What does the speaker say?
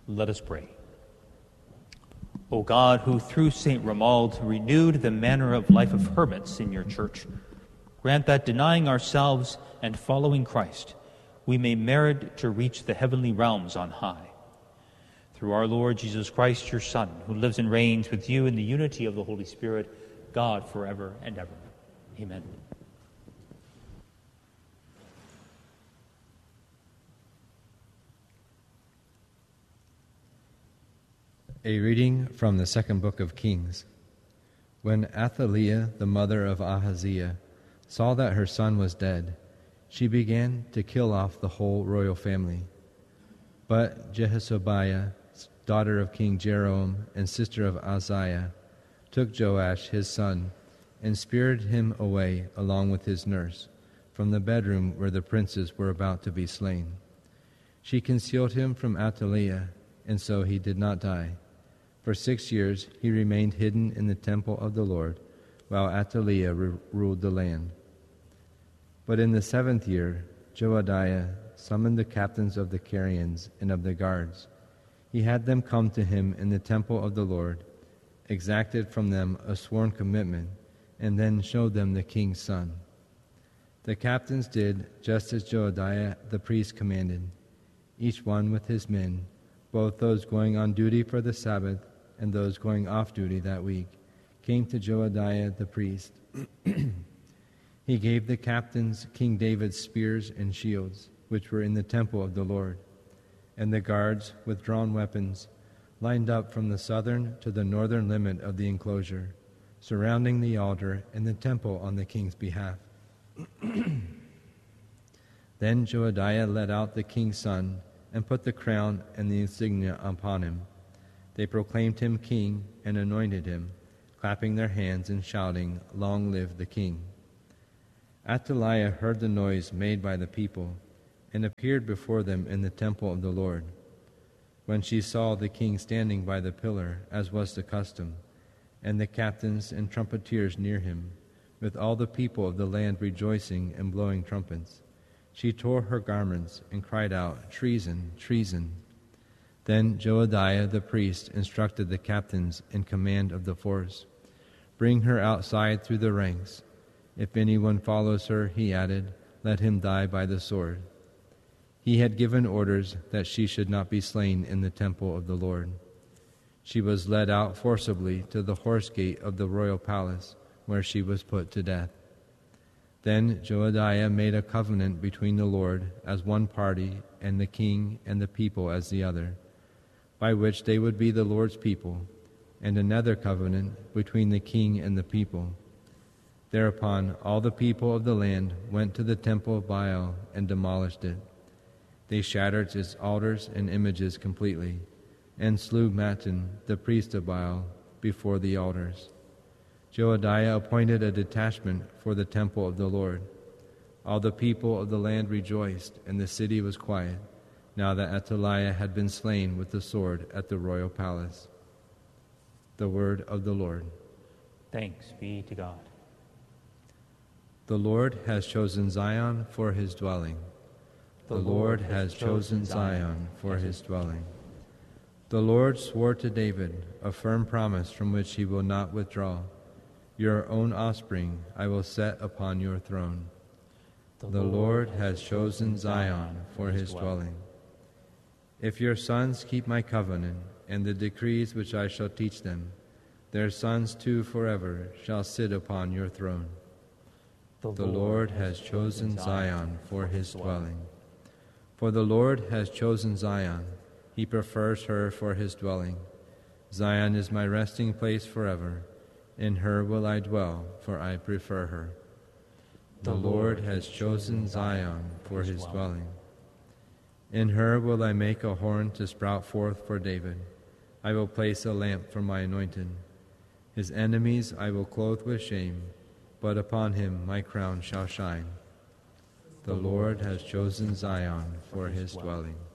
Let us pray. O God, who through St. Romuald renewed the manner of life of hermits in your church, grant that denying ourselves and following Christ, we may merit to reach the heavenly realms on high. Through our Lord Jesus Christ, your Son, who lives and reigns with you in the unity of the Holy Spirit, God, forever and ever. Amen. A reading from the second book of Kings. When Athaliah, the mother of Ahaziah, saw that her son was dead, she began to kill off the whole royal family. But Jehoshabeah, daughter of King Jeroboam and sister of Ahaziah, took Joash his son and spirited him away along with his nurse from the bedroom where the princes were about to be slain. She concealed him from Athaliah, and so he did not die. For 6 years he remained hidden in the temple of the Lord, while Athaliah ruled the land. But in the 7th year, Jehoiada summoned the captains of the Carians and of the guards. He had them come to him in the temple of the Lord, exacted from them a sworn commitment, and then showed them the king's son. The captains did just as Jehoiada the priest commanded, each one with his men, both those going on duty for the Sabbath and those going off duty that week, came to Jehoiada the priest. He gave the captains King David's spears and shields, which were in the temple of the Lord, and the guards with drawn weapons lined up from the southern to the northern limit of the enclosure, surrounding the altar and the temple on the king's behalf. Then Jehoiada led out the king's son and put the crown and the insignia upon him. They proclaimed him king and anointed him, clapping their hands and shouting, "Long live the king!" Athaliah heard the noise made by the people and appeared before them in the temple of the Lord. When she saw the king standing by the pillar, as was the custom, and the captains and trumpeters near him, with all the people of the land rejoicing and blowing trumpets, she tore her garments and cried out, "Treason, treason!" Then Jehoiada the priest instructed the captains in command of the force, "Bring her outside through the ranks. If anyone follows her," he added, "let him die by the sword." He had given orders that she should not be slain in the temple of the Lord. She was led out forcibly to the horse gate of the royal palace, where she was put to death. Then Jehoiada made a covenant between the Lord as one party and the king and the people as the other, by which they would be the Lord's people, and another covenant between the king and the people. Thereupon all the people of the land went to the temple of Baal and demolished it. They shattered its altars and images completely, and slew Mattan, the priest of Baal, before the altars. Jehoiada appointed a detachment for the temple of the Lord. All the people of the land rejoiced, and the city was quiet, now that Athaliah had been slain with the sword at the royal palace. The word of the Lord. Thanks be to God. The Lord has chosen Zion for his dwelling. The Lord has chosen Zion for his dwelling. The Lord swore to David a firm promise from which he will not withdraw. Your own offspring I will set upon your throne. The Lord has chosen Zion for his dwelling. If your sons keep my covenant and the decrees which I shall teach them, their sons too forever shall sit upon your throne. The Lord has chosen Zion for his dwelling. For the Lord has chosen Zion, he prefers her for his dwelling. Zion is my resting place forever. In her will I dwell, for I prefer her. The Lord has chosen Zion for his dwelling. In her will I make a horn to sprout forth for David. I will place a lamp for my anointed. His enemies I will clothe with shame, but upon him my crown shall shine. The Lord has chosen Zion for his dwelling.